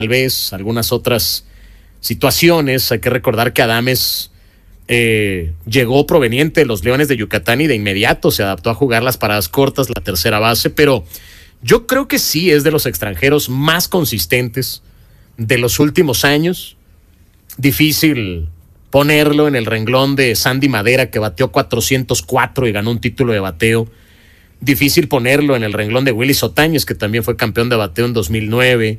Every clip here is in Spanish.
vez algunas otras situaciones. Hay que recordar que Adames llegó proveniente de los Leones de Yucatán y de inmediato se adaptó a jugar las paradas cortas, la tercera base, pero yo creo que sí es de los extranjeros más consistentes de los últimos años. Difícil ponerlo en el renglón de Sandy Madera, que bateó 404 y ganó un título de bateo. Difícil ponerlo en el renglón de Willy Sotañez, que también fue campeón de bateo en 2009.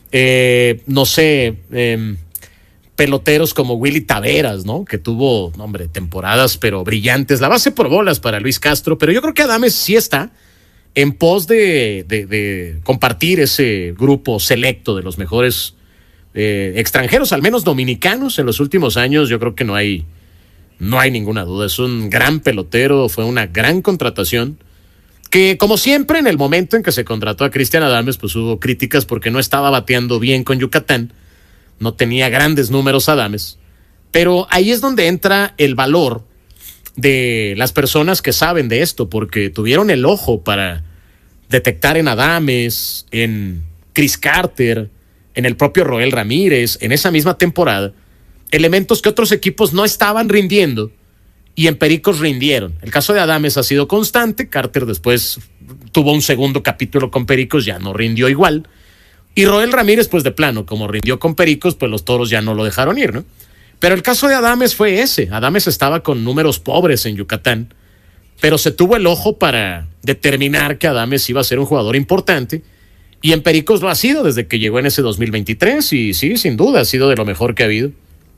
Peloteros como Willy Taveras, ¿no? Que tuvo, temporadas pero brillantes. La base por bolas para Luis Castro, pero yo creo que Adames sí está en pos de compartir ese grupo selecto de los mejores extranjeros, al menos dominicanos, en los últimos años. Yo creo que no hay ninguna duda. Es un gran pelotero, fue una gran contratación. Que como siempre en el momento en que se contrató a Cristian Adames, pues hubo críticas porque no estaba bateando bien con Yucatán, no tenía grandes números Adames, pero ahí es donde entra el valor de las personas que saben de esto, porque tuvieron el ojo para detectar en Adames, en Chris Carter, en el propio Roel Ramírez, en esa misma temporada, elementos que otros equipos no estaban rindiendo y en Pericos rindieron. El caso de Adames ha sido constante. Carter después tuvo un segundo capítulo con Pericos, ya no rindió igual. Y Roel Ramírez, pues de plano, como rindió con Pericos, pues los Toros ya no lo dejaron ir, ¿no? Pero el caso de Adames fue ese. Adames estaba con números pobres en Yucatán, pero se tuvo el ojo para determinar que Adames iba a ser un jugador importante. Y en Pericos lo ha sido desde que llegó en ese 2023. Y sí, sin duda, ha sido de lo mejor que ha habido.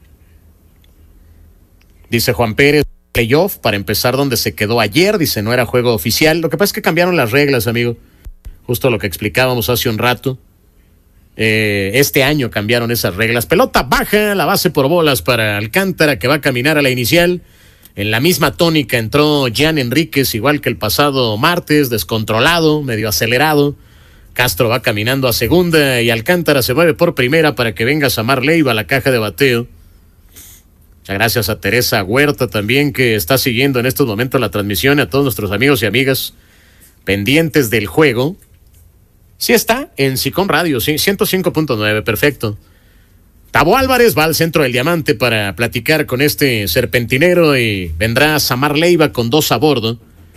Dice Juan Pérez, playoff para empezar donde se quedó ayer. Dice, no era juego oficial. Lo que pasa es que cambiaron las reglas, amigo. Justo lo que explicábamos hace un rato. Este año cambiaron esas reglas. Pelota baja, la base por bolas para Alcántara, que va a caminar a la inicial. En la misma tónica entró Gian Enríquez, igual que el pasado martes, descontrolado, medio acelerado. Castro va caminando a segunda y Alcántara se mueve por primera para que venga Samar Leiva a la caja de bateo. Muchas gracias a Teresa Huerta también, que está siguiendo en estos momentos la transmisión, y a todos nuestros amigos y amigas pendientes del juego. Sí está en Sicom Radio, sí, 105.9, perfecto. Tabo Álvarez va al centro del diamante para platicar con este serpentinero y vendrá Samar Leiva con 2 a bordo.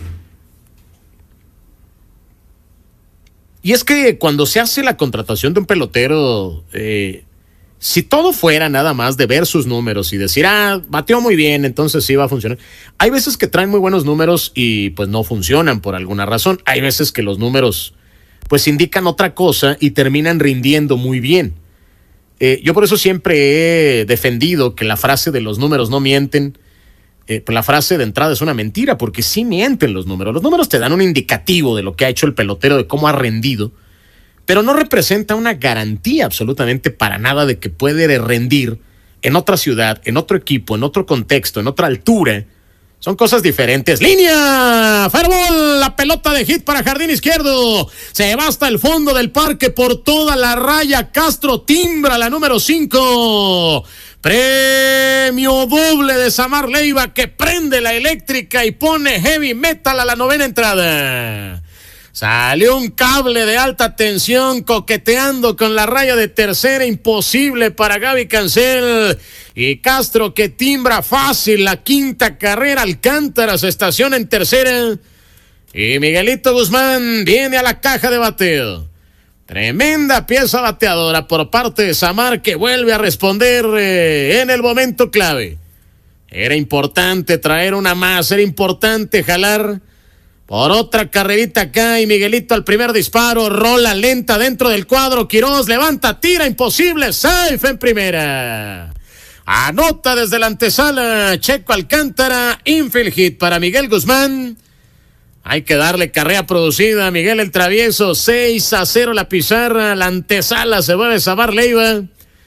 Y es que cuando se hace la contratación de un pelotero, si todo fuera nada más de ver sus números y decir, bateó muy bien, entonces sí va a funcionar. Hay veces que traen muy buenos números y pues no funcionan por alguna razón. Hay veces que los números pues indican otra cosa y terminan rindiendo muy bien. Yo por eso siempre he defendido que la frase de los números no mienten, pues la frase de entrada es una mentira, porque sí mienten los números. Los números te dan un indicativo de lo que ha hecho el pelotero, de cómo ha rendido, pero no representa una garantía absolutamente para nada de que puede rendir en otra ciudad, en otro equipo, en otro contexto, en otra altura. Son cosas diferentes. ¡Línea! ¡Fairball! La pelota de hit para jardín izquierdo. Se va hasta el fondo del parque por toda la raya. Castro timbra la número 5. Premio doble de Samar Leiva, que prende la eléctrica y pone heavy metal a la 9ª entrada. Salió un cable de alta tensión coqueteando con la raya de tercera, imposible para Gaby Cancel. Y Castro, que timbra fácil la 5ª carrera. Alcántara se estaciona en tercera. Y Miguelito Guzmán viene a la caja de bateo. Tremenda pieza bateadora por parte de Samar, que vuelve a responder en el momento clave. Era importante traer una más, era importante jalar por otra carrerita acá, y Miguelito al primer disparo, rola lenta dentro del cuadro. Quirós levanta, tira, imposible, safe en primera. Anota desde la antesala Checo Alcántara, infield hit para Miguel Guzmán. Hay que darle carrera producida a Miguel el Travieso. 6-0 la pizarra, la antesala se vuelve Samar Leiva.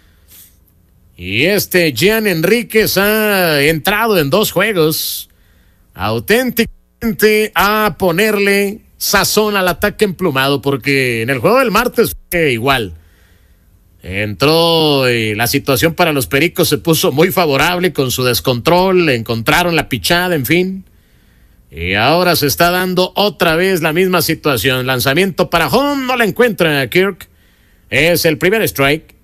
Y Gian Enríquez ha entrado en 2 juegos auténticamente a ponerle sazón al ataque emplumado, porque en el juego del martes fue igual. Entró y la situación para los Pericos se puso muy favorable con su descontrol, encontraron la pichada, en fin. Y ahora se está dando otra vez la misma situación. Lanzamiento para home, no la encuentra Kirk. Es el primer strike.